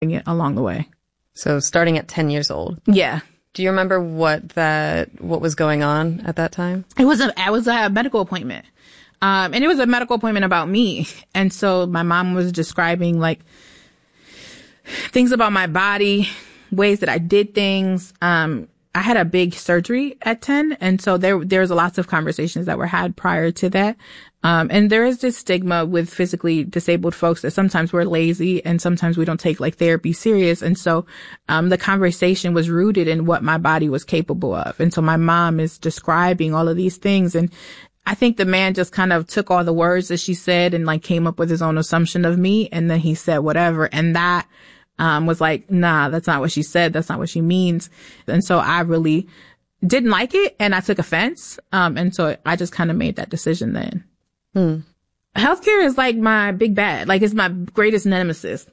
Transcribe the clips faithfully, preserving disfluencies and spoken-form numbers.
along the way. So starting at ten years old. Yeah. Do you remember what that, what was going on at that time? It was a, it was a medical appointment. Um, and it was a medical appointment about me. And so my mom was describing like things about my body, ways that I did things. Um, I had a big surgery at ten. And so there, there was lots of conversations that were had prior to that. Um, and there is this stigma with physically disabled folks that sometimes we're lazy and sometimes we don't take like therapy serious. And so, um, the conversation was rooted in what my body was capable of. And so my mom is describing all of these things. And I think the man just kind of took all the words that she said and like came up with his own assumption of me. And then he said whatever. And that, um, was like, nah, that's not what she said. That's not what she means. And so I really didn't like it and I took offense. Um, and so I just kind of made that decision then. Hmm. Healthcare is like my big bad. Like it's my greatest nemesis.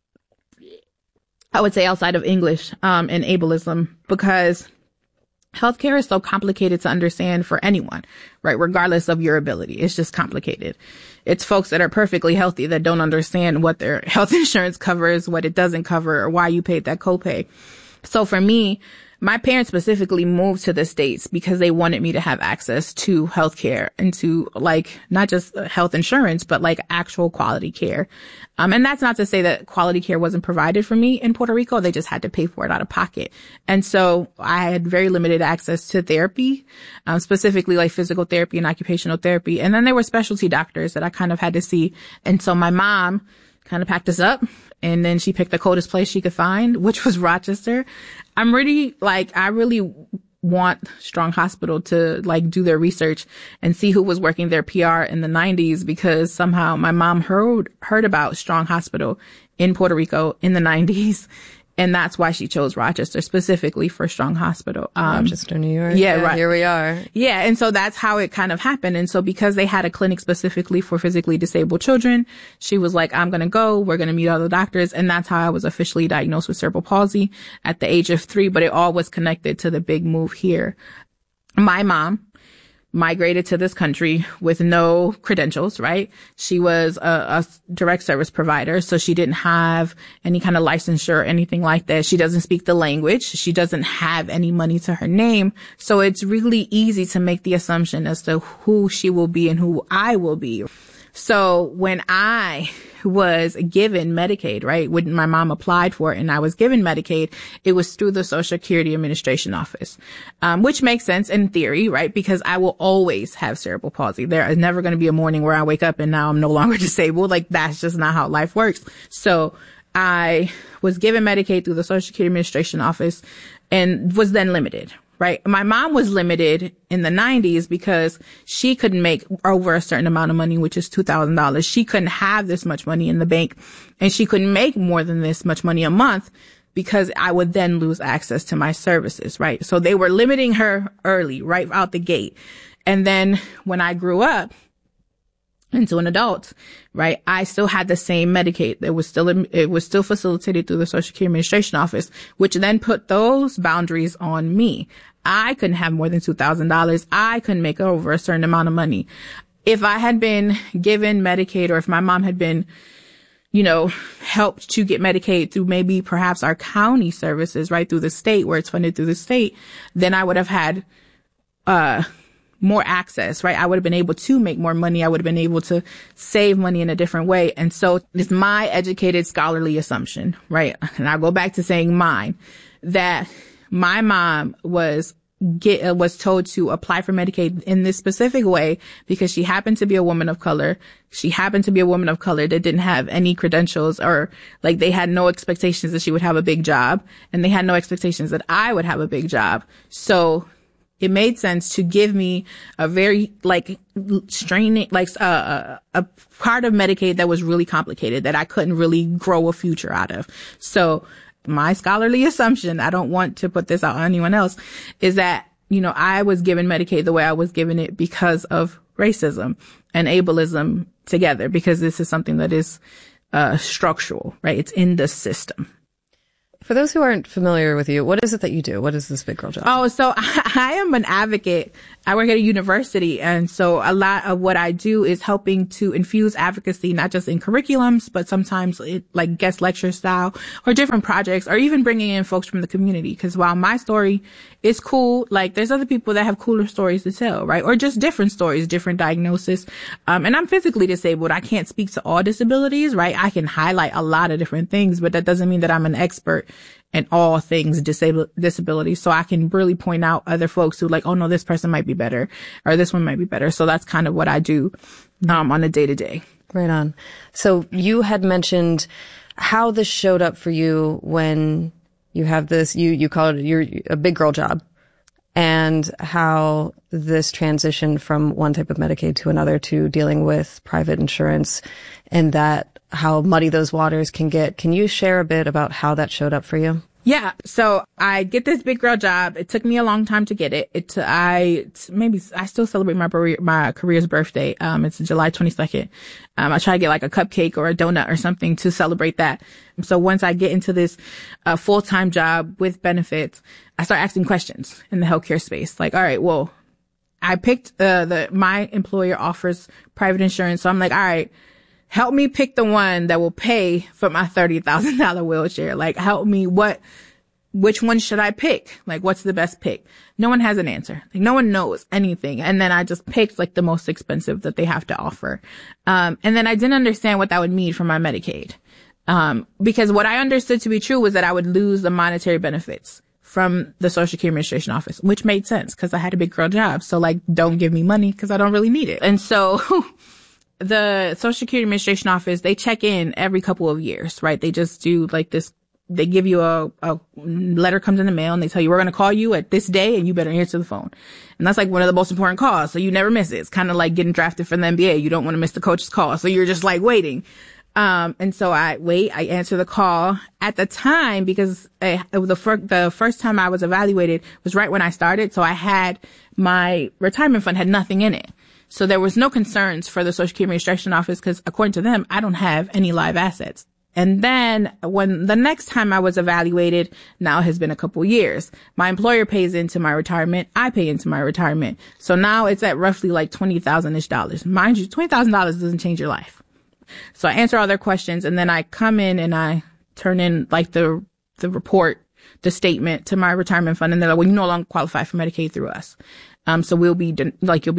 I would say outside of English, um, and ableism, because healthcare is so complicated to understand for anyone, right? Regardless of your ability. It's just complicated. It's folks that are perfectly healthy that don't understand what their health insurance covers, what it doesn't cover, or why you paid that copay. So for me, my parents specifically moved to the States because they wanted me to have access to healthcare and to like not just health insurance, but like actual quality care. Um, and that's not to say that quality care wasn't provided for me in Puerto Rico. They just had to pay for it out of pocket. And so I had very limited access to therapy, um, specifically like physical therapy and occupational therapy. And then there were specialty doctors that I kind of had to see. And so my mom kind of packed us up and then she picked the coldest place she could find, which was Rochester. I'm really like, I really want Strong Hospital to like do their research and see who was working their P R in the nineties, because somehow my mom heard, heard about Strong Hospital in Puerto Rico in the nineties. And that's why she chose Rochester specifically for Strong Hospital. Um, Rochester, New York. Yeah, yeah, right. Here we are. Yeah. And so that's how it kind of happened. And so because they had a clinic specifically for physically disabled children, she was like, I'm going to go. We're going to meet all the doctors. And that's how I was officially diagnosed with cerebral palsy at the age of three. But it all was connected to the big move here. My mom migrated to this country with no credentials, right? She was a, a direct service provider, so she didn't have any kind of licensure or anything like that. She doesn't speak the language. She doesn't have any money to her name. So it's really easy to make the assumption as to who she will be and who I will be. So when I was given Medicaid, right, when my mom applied for it and I was given Medicaid, it was through the Social Security Administration office, um, which makes sense in theory, right, because I will always have cerebral palsy. There is never going to be a morning where I wake up and now I'm no longer disabled. Like that's just not how life works. So I was given Medicaid through the Social Security Administration office and was then limited. Right. My mom was limited in the nineties because she couldn't make over a certain amount of money, which is two thousand dollars. She couldn't have this much money in the bank and she couldn't make more than this much money a month because I would then lose access to my services. Right. So they were limiting her early, right out the gate. And then when I grew up into an adult, right, I still had the same Medicaid. It was still, it was still facilitated through the Social Security Administration office, which then put those boundaries on me. I couldn't have more than two thousand dollars. I couldn't make over a certain amount of money. If I had been given Medicaid or if my mom had been, you know, helped to get Medicaid through maybe perhaps our county services, right, through the state where it's funded through the state, then I would have had, uh, more access, right? I would have been able to make more money. I would have been able to save money in a different way. And so it's my educated scholarly assumption, right? And I'll go back to saying mine, that my mom was get, uh, was told to apply for Medicaid in this specific way because she happened to be a woman of color. She happened to be a woman of color that didn't have any credentials, or like they had no expectations that she would have a big job, and they had no expectations that I would have a big job. So it made sense to give me a very like straining, like uh, a, a part of Medicaid that was really complicated that I couldn't really grow a future out of. So my scholarly assumption, I don't want to put this out on anyone else, is that, you know, I was given Medicaid the way I was given it because of racism and ableism together, because this is something that is uh structural, right? It's in the system. For those who aren't familiar with you, what is it that you do? What is this big girl job? Oh, so I, I am an advocate. I work at a university. And so a lot of what I do is helping to infuse advocacy, not just in curriculums, but sometimes it, like guest lecture style or different projects, or even bringing in folks from the community. Because while my story is cool, like there's other people that have cooler stories to tell, right? Or just different stories, different diagnosis. Um, and I'm physically disabled. I can't speak to all disabilities, right? I can highlight a lot of different things, but that doesn't mean that I'm an expert in all things disabled disability. So I can really point out other folks who like, oh no, this person might be better, or this one might be better. So that's kind of what I do, um, on a day to day. Right on. So you had mentioned how this showed up for you when you have this, you, you call it your, a big girl job, and how this transition from one type of Medicaid to another to dealing with private insurance, and that how muddy those waters can get. Can you share a bit about how that showed up for you? Yeah. So I get this big girl job. It took me a long time to get it. It, I, maybe I still celebrate my career, my career's birthday. Um, it's July twenty-second. Um, I try to get like a cupcake or a donut or something to celebrate that. So once I get into this, uh, full-time job with benefits, I start asking questions in the healthcare space. Like, all right, well, I picked, uh, the, my employer offers private insurance. So I'm like, all right, help me pick the one that will pay for my thirty thousand dollars wheelchair. Like, help me. What, which one should I pick? Like, what's the best pick? No one has an answer. Like, no one knows anything. And then I just picked like the most expensive that they have to offer. Um, and then I didn't understand what that would mean for my Medicaid. Um, because what I understood to be true was that I would lose the monetary benefits from the Social Security Administration office, which made sense because I had a big girl job. So like, don't give me money because I don't really need it. And so the Social Security Administration office, they check in every couple of years, right? They just do like this. They give you a, a letter comes in the mail and they tell you, we're going to call you at this day and you better answer the phone. And that's like one of the most important calls. So you never miss it. It's kind of like getting drafted for the N B A. You don't want to miss the coach's call. So you're just like waiting. Um, and so I wait, I answer the call at the time because I, it was the, fir- the first time I was evaluated was right when I started. So I had my retirement fund had nothing in it. So there was no concerns for the Social Security Administration office because according to them, I don't have any live assets. And then when the next time I was evaluated, now it has been a couple years, my employer pays into my retirement. I pay into my retirement. So now it's at roughly like twenty thousand-ish dollars. Mind you, twenty thousand dollars doesn't change your life. So I answer all their questions and then I come in and I turn in like the, the report, the statement to my retirement fund. And they're like, well, you no longer qualify for Medicaid through us. Um, so we'll be de- like, you'll be